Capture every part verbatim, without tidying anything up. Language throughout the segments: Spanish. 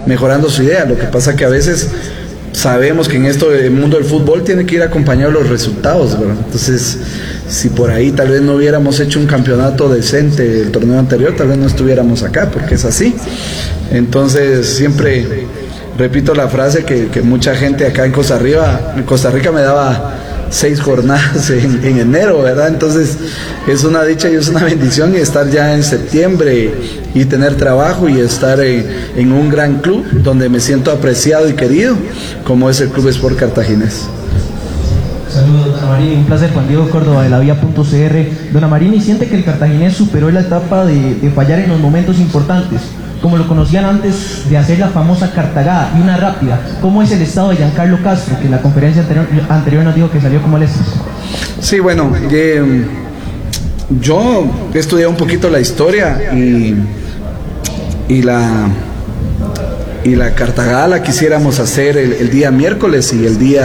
mejorando su idea. Lo que pasa que a veces sabemos que en esto del mundo del fútbol tiene que ir acompañado de los resultados, ¿verdad? Entonces, si por ahí tal vez no hubiéramos hecho un campeonato decente el torneo anterior, tal vez no estuviéramos acá, porque es así. Entonces, siempre repito la frase que, que mucha gente acá en Costa Rica, en Costa Rica me daba seis jornadas en, en enero, ¿verdad? Entonces es una dicha y es una bendición, y estar ya en septiembre y tener trabajo y estar en, en un gran club donde me siento apreciado y querido, como es el Club Sport Cartaginés. Saludos, don Amarini, un placer. Juan Diego Córdoba de la Vía punto C R. Don Amarini, ¿siente que el cartaginés superó la etapa de, de fallar en los momentos importantes, como lo conocían antes de hacer la famosa cartagada y una rápida? ¿Cómo es el estado de Giancarlo Castro, que en la conferencia anterior, anterior nos dijo que salió como les? Sí, bueno, eh, yo he estudiado un poquito la historia y, y la y la cartagada la quisiéramos hacer el, el día miércoles y el día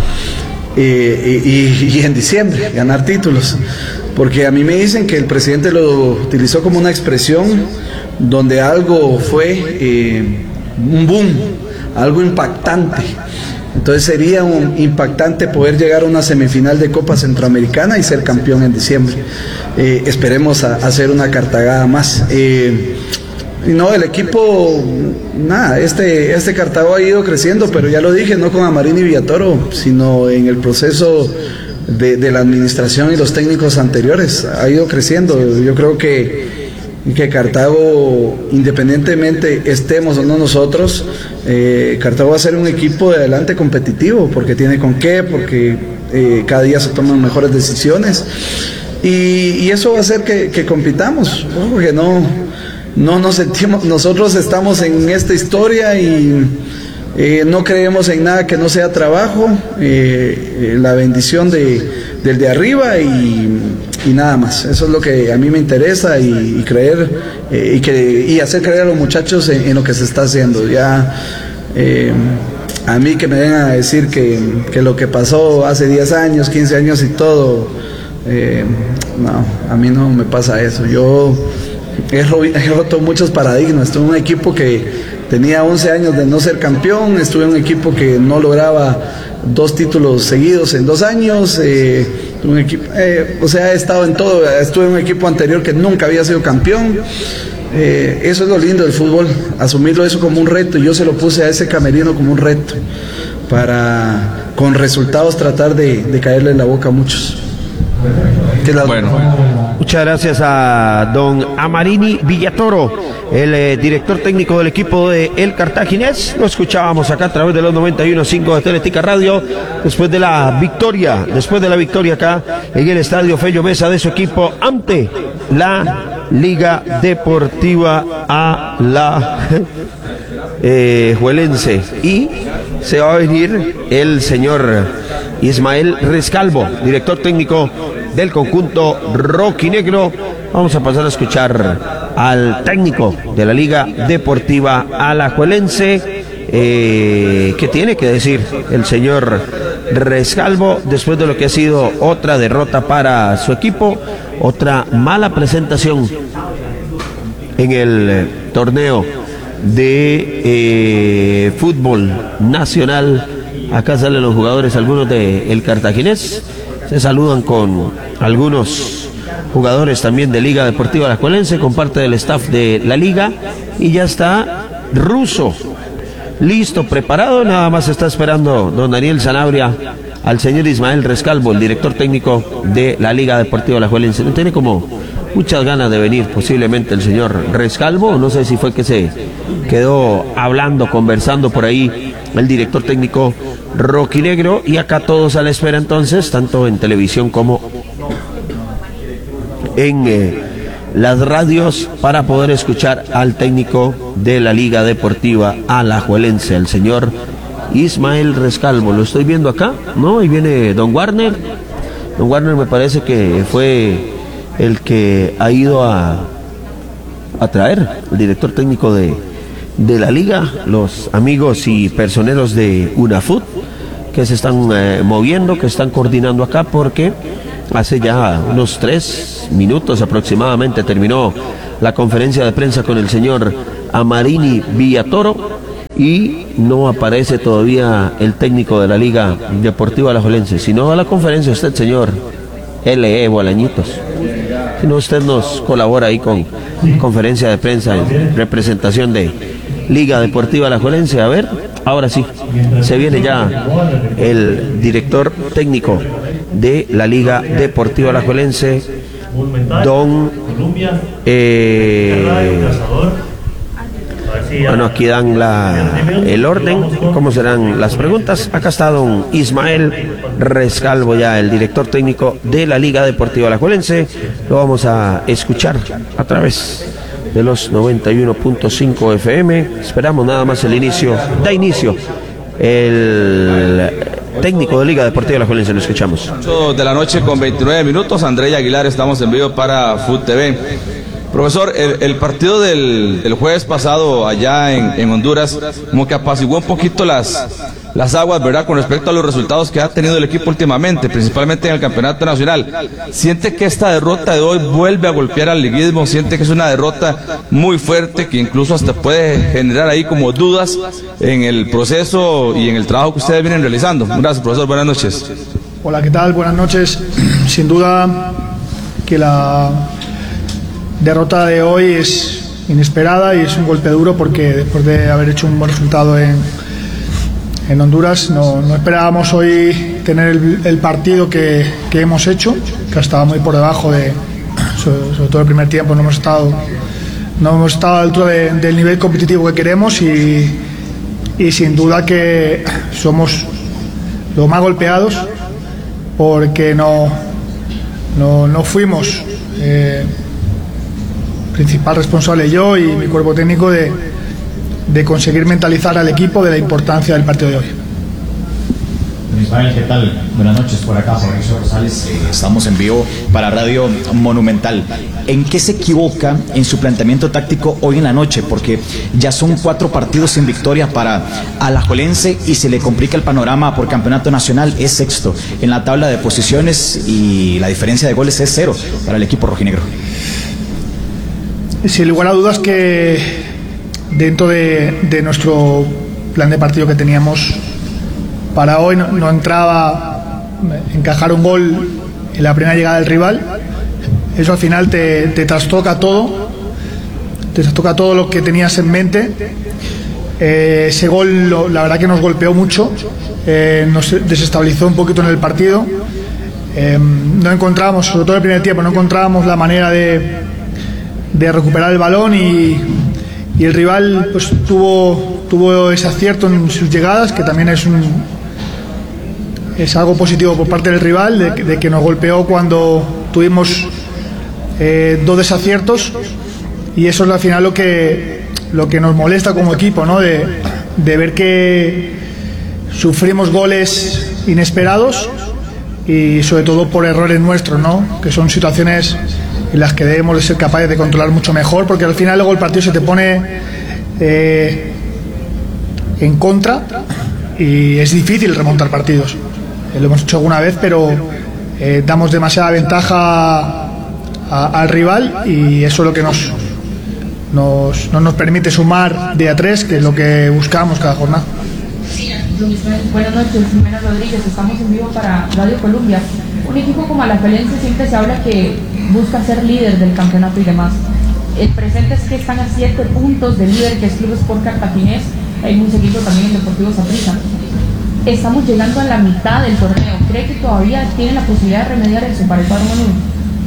eh, y, y, y en diciembre, ganar títulos, porque a mí me dicen que el presidente lo utilizó como una expresión donde algo fue eh, un boom, algo impactante. Entonces sería un impactante poder llegar a una semifinal de Copa Centroamericana y ser campeón en diciembre. Eh, esperemos a, a hacer una cartagada más. Eh, no, el equipo, nada, este, este Cartago ha ido creciendo, pero ya lo dije, no con Amarini y Villatoro, sino en el proceso de, de la administración y los técnicos anteriores. Ha ido creciendo. Yo creo que que Cartago, independientemente estemos o no nosotros, eh, Cartago va a ser un equipo de adelante competitivo, porque tiene con qué, porque eh, cada día se toman mejores decisiones, y, y eso va a hacer que, que compitamos, porque no, no nos sentimos, nosotros estamos en esta historia y eh, no creemos en nada que no sea trabajo, eh, eh, la bendición de, del de arriba y y nada más. Eso es lo que a mí me interesa, y, y creer eh, y, que, y hacer creer a los muchachos en, en lo que se está haciendo. Ya eh, a mí que me vengan a decir que, que lo que pasó hace diez años, quince años y todo, eh, no, a mí no me pasa eso. Yo he, he roto muchos paradigmas. Estuve en un equipo que tenía once años de no ser campeón, estuve en un equipo que no lograba dos títulos seguidos en dos años, eh, un equipo, eh, o sea, he estado en todo. Estuve en un equipo anterior que nunca había sido campeón. Eh, eso es lo lindo del fútbol, asumirlo eso como un reto, y yo se lo puse a ese camerino como un reto, para con resultados tratar de, de caerle en la boca a muchos. Bueno, muchas gracias a don Amarini Villatoro, el eh, director técnico del equipo de El Cartaginés. Lo escuchábamos acá a través de los noventa y uno punto cinco de Teletica Radio, después de la victoria, después de la victoria acá en el estadio Fello Mesa de su equipo ante la Liga Deportiva a la eh, Juelense. Y se va a venir el señor Ismael Rescalvo, director técnico del conjunto roquinegro. Vamos a pasar a escuchar al técnico de la Liga Deportiva Alajuelense, eh, ¿qué tiene que decir el señor Rescalvo después de lo que ha sido otra derrota para su equipo, otra mala presentación en el torneo de eh, fútbol nacional? Acá salen los jugadores, algunos de El Cartaginés, se saludan con algunos jugadores también de Liga Deportiva Alajuelense, con parte del staff de la liga, y ya está Russo listo, preparado. Nada más está esperando don Daniel Sanabria al señor Ismael Rescalvo, el director técnico de la Liga Deportiva Alajuelense. No tiene como muchas ganas de venir posiblemente el señor Rescalvo, no sé si fue que se quedó hablando, conversando por ahí el director técnico roquinegro, y acá todos a la espera entonces, tanto en televisión como en eh, las radios, para poder escuchar al técnico de la Liga Deportiva Alajuelense, el señor Ismael Rescalvo. Lo estoy viendo acá, ¿no? Ahí viene don Warner. Don Warner me parece que fue el que ha ido a, a traer el director técnico de, de la liga, los amigos y personeros de UNAFUT, que se están eh, moviendo, que están coordinando acá, porque hace ya unos tres minutos aproximadamente terminó la conferencia de prensa con el señor Amarini Villatoro, y no aparece todavía el técnico de la Liga Deportiva Alajuelense. Si no, a la conferencia usted, señor L E Bolañitos. Si no, usted nos colabora ahí con conferencia de prensa en representación de Liga Deportiva Alajuelense. A ver, ahora sí, se viene ya el director técnico de la Liga Deportiva Alajuelense, don eh, bueno, aquí dan la, el orden, cómo serán las preguntas. Acá está don Ismael Rescalvo, ya el director técnico de la Liga Deportiva Alajuelense. Lo vamos a escuchar a través de los noventa y uno punto cinco F M. Esperamos nada más el inicio, da inicio el técnico de Liga Deportiva Alajuelense. Lo escuchamos. ocho de la noche con veintinueve minutos. André Aguilar, estamos en vivo para Food T V. Profesor, el, el partido del, del jueves pasado allá en, en Honduras como que apaciguó un poquito las, las aguas, ¿verdad?, con respecto a los resultados que ha tenido el equipo últimamente, principalmente en el campeonato nacional. ¿Siente que esta derrota de hoy vuelve a golpear al liguismo? ¿Siente que es una derrota muy fuerte que incluso hasta puede generar ahí como dudas en el proceso y en el trabajo que ustedes vienen realizando? Gracias, profesor, buenas noches. Hola, ¿qué tal? Buenas noches. Sin duda que la derrota de hoy es inesperada y es un golpe duro, porque después de haber hecho un buen resultado en, en Honduras no, no esperábamos hoy tener el, el partido que, que hemos hecho, que estaba muy por debajo de, sobre, sobre todo el primer tiempo. No hemos estado no hemos estado a la altura de, del nivel competitivo que queremos, y, y sin duda que somos los más golpeados, porque no, no, no fuimos eh, principal responsable yo y mi cuerpo técnico de, de conseguir mentalizar al equipo de la importancia del partido de hoy. Ismael, ¿qué tal? Buenas noches, por acá, Mauricio Rosales. Eh, estamos en vivo para Radio Monumental. ¿En qué se equivoca en su planteamiento táctico hoy en la noche? Porque ya son cuatro partidos sin victoria para Alajuelense y se le complica el panorama por campeonato nacional. Es sexto en la tabla de posiciones y la diferencia de goles es cero para el equipo rojinegro. Sin lugar a dudas que dentro de, de nuestro plan de partido que teníamos para hoy no, no entraba encajar un gol en la primera llegada del rival. Eso al final te, te trastoca todo, te trastoca todo lo que tenías en mente. Eh, ese gol lo, la verdad que nos golpeó mucho, eh, nos desestabilizó un poquito en el partido. Eh, no encontrábamos, sobre todo en el primer tiempo, no encontrábamos la manera de de recuperar el balón, y, y el rival pues tuvo tuvo ese acierto en sus llegadas, que también es un es algo positivo por parte del rival, de, de que nos golpeó cuando tuvimos eh, dos desaciertos, y eso es al final lo que lo que nos molesta como equipo, ¿no? de, de ver que sufrimos goles inesperados, y sobre todo por errores nuestros, ¿no? Que son situaciones en las que debemos de ser capaces de controlar mucho mejor, porque al final luego el partido se te pone eh, en contra y es difícil remontar partidos. Eh, lo hemos hecho alguna vez, pero eh, damos demasiada ventaja a, a, al rival, y eso es lo que nos, nos, no nos permite sumar de a tres, que es lo que buscamos cada jornada. Buenas noches, Jimena Rodríguez, estamos en vivo para Radio Colombia. Un equipo como Alajuelense siempre se habla que busca ser líder del campeonato y demás. El presente es que están a siete puntos del líder, que es Club Sport Cartaginés. Hay un seguido también en Deportivo Saprissa. Estamos llegando a la mitad del torneo. ¿Cree que todavía tienen la posibilidad de remediar eso para el cuadro manual?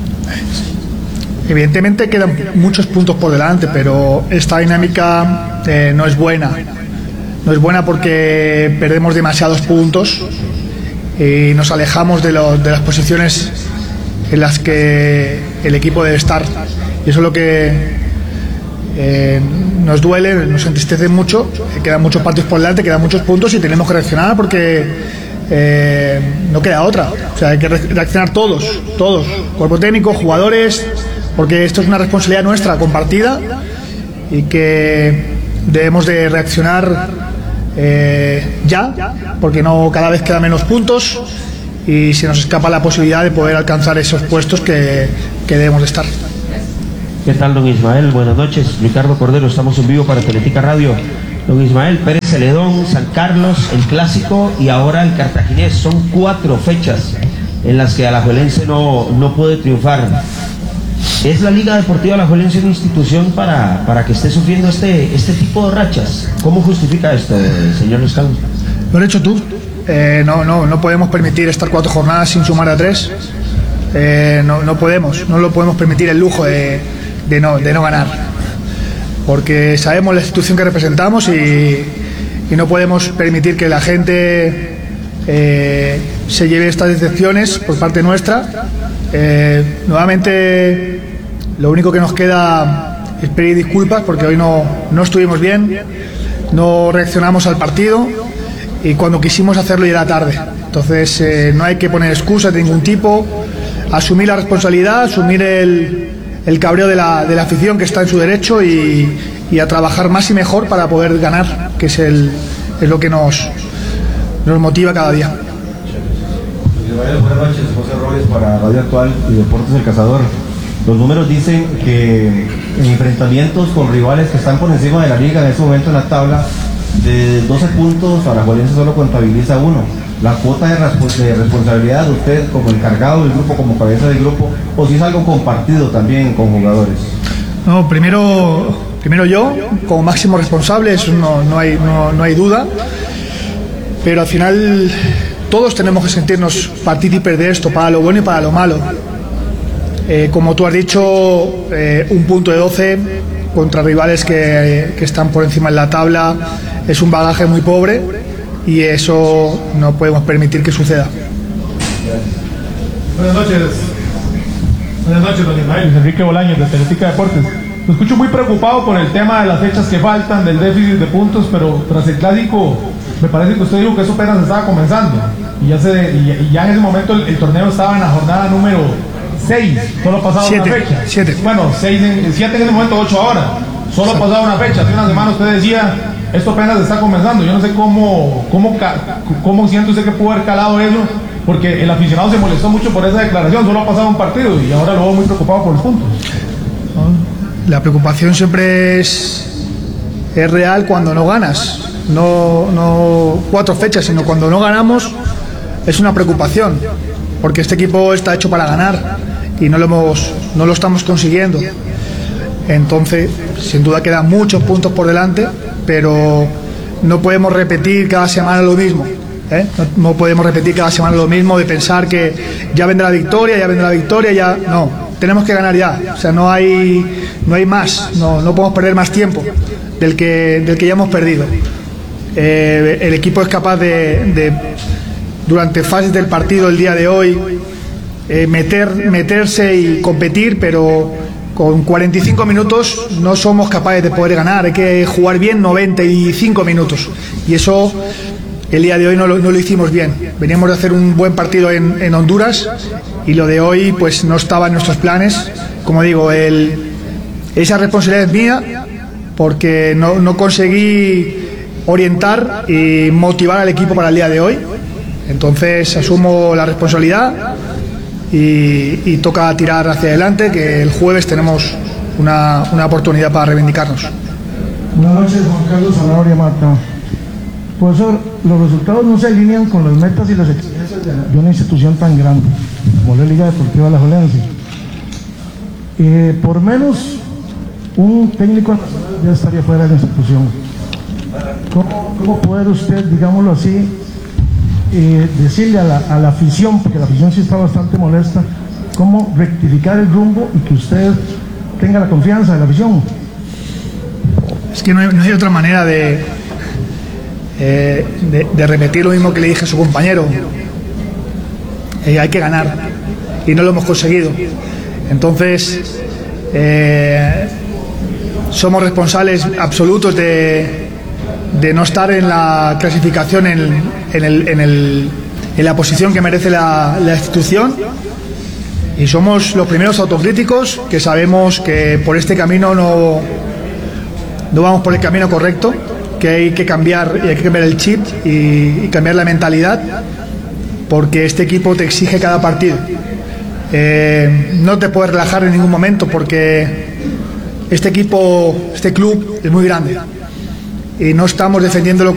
Evidentemente quedan muchos puntos por delante, pero esta dinámica eh, no es buena. No es buena porque perdemos demasiados puntos y nos alejamos de, lo, de las posiciones en las que el equipo debe estar. Y eso es lo que eh, nos duele, nos entristece mucho. Quedan muchos partidos por delante, quedan muchos puntos, y tenemos que reaccionar porque eh, no queda otra. O sea, hay que reaccionar todos, todos, cuerpo técnico, jugadores, porque esto es una responsabilidad nuestra compartida, y que debemos de reaccionar Eh, ya, porque no, cada vez quedan menos puntos y se nos escapa la posibilidad de poder alcanzar esos puestos que, que debemos de estar. ¿Qué tal, don Ismael? Buenas noches, Ricardo Cordero, estamos en vivo para Teletica Radio. Don Ismael, Pérez Celedón, San Carlos, el Clásico y ahora el Cartaginés. Son cuatro fechas en las que Alajuelense no, no puede triunfar. ¿Es la Liga Deportiva Alajuelense una institución para, para que esté sufriendo este, este tipo de rachas? ¿Cómo justifica esto, señor Lescano? Lo has hecho tú. Eh, no, no, no podemos permitir estar cuatro jornadas sin sumar a tres. Eh, no, no podemos, no lo podemos permitir el lujo de, de, no, de no ganar. Porque sabemos la institución que representamos y, y no podemos permitir que la gente eh, se lleve estas decepciones por parte nuestra. Eh, nuevamente, lo único que nos queda es pedir disculpas porque hoy no, no estuvimos bien, no reaccionamos al partido y cuando quisimos hacerlo ya era tarde. Entonces eh, no hay que poner excusas de ningún tipo, asumir la responsabilidad, asumir el, el cabreo de la, de la afición que está en su derecho y, y a trabajar más y mejor para poder ganar, que es, el, es lo que nos, nos motiva cada día. Buenas noches, José Robles para Radio Actual y Deportes El Cazador. Los números dicen que en enfrentamientos con rivales que están por encima de la liga en este momento en la tabla, de doce puntos, Alajuelense solo contabiliza uno. La cuota de, de responsabilidad de usted como encargado del grupo, como cabeza del grupo, o si es algo compartido también con jugadores. No, primero, primero yo, como máximo responsable, eso no, no, hay, no, no hay duda, pero al final todos tenemos que sentirnos partícipes de esto, para lo bueno y para lo malo. Eh, como tú has dicho, eh, un punto de doce contra rivales que, que están por encima en la tabla es un bagaje muy pobre y eso no podemos permitir que suceda. Buenas noches. Buenas noches, don Ismael. Enrique Bolaños, de Teletica Deportes. Lo escucho muy preocupado por el tema de las fechas que faltan, del déficit de puntos, pero tras el Clásico me parece que usted dijo que eso apenas estaba comenzando y ya, se, y ya en ese momento el, el torneo estaba en la jornada número seis, solo pasaba siete, una fecha. siete. Bueno, siete en ese momento, ocho ahora. Solo ha pasado una fecha. Hace una semana usted decía, esto apenas está comenzando. Yo no sé cómo, cómo, cómo siente usted que pudo haber calado eso, porque el aficionado se molestó mucho por esa declaración. Solo ha pasado un partido y ahora lo veo muy preocupado por los puntos. La preocupación siempre es, es real cuando no ganas. No, no cuatro fechas, sino cuando no ganamos es una preocupación, porque este equipo está hecho para ganar y no lo hemos, no lo estamos consiguiendo. Entonces, sin duda quedan muchos puntos por delante, pero no podemos repetir cada semana lo mismo, ¿eh? No, no podemos repetir cada semana lo mismo de pensar que ya vendrá la victoria, ya vendrá la victoria, ya no. Tenemos que ganar ya, o sea, no hay, no hay más, no, no podemos perder más tiempo del que, del que ya hemos perdido. Eh, el equipo es capaz de, de durante fases del partido el día de hoy eh, meter, meterse y competir, pero con cuarenta y cinco minutos no somos capaces de poder ganar. Hay que jugar bien noventa y cinco minutos y eso el día de hoy no lo, no lo hicimos bien. Veníamos de hacer un buen partido en, en Honduras y lo de hoy pues no estaba en nuestros planes. Como digo, el, esa responsabilidad es mía porque no, no conseguí orientar y motivar al equipo para el día de hoy. Entonces asumo la responsabilidad y, y toca tirar hacia adelante, que el jueves tenemos una, una oportunidad para reivindicarnos. Buenas noches, Juan Carlos Zanabria Marta. Profesor, los resultados no se alinean con las metas y las exigencias de una institución tan grande como la Liga Deportiva Alajuelense. Eh, por menos un técnico nacional ya estaría fuera de la institución. ¿Cómo, cómo poder usted, digámoslo así, eh, decirle a la, a la afición, porque la afición sí está bastante molesta, cómo rectificar el rumbo y que usted tenga la confianza de la afición? Es que no hay, no hay otra manera de, eh, de, de repetir lo mismo que le dije a su compañero. Eh, hay que ganar y no lo hemos conseguido. Entonces eh, somos responsables absolutos de de no estar en la clasificación en, en, el, en, el, en la posición que merece la, la institución, y somos los primeros autocríticos que sabemos que por este camino no, no vamos por el camino correcto, que hay que cambiar, y hay que cambiar el chip y, y cambiar la mentalidad, porque este equipo te exige cada partido. Eh, no te puedes relajar en ningún momento porque este equipo, este club es muy grande. eh, no estamos defendiéndolo